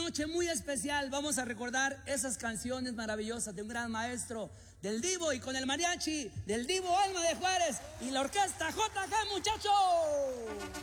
noche muy especial vamos a recordar esas canciones maravillosas de un gran maestro, del Divo, y con el mariachi del Divo Alma de Juárez y la orquesta JG, muchachos.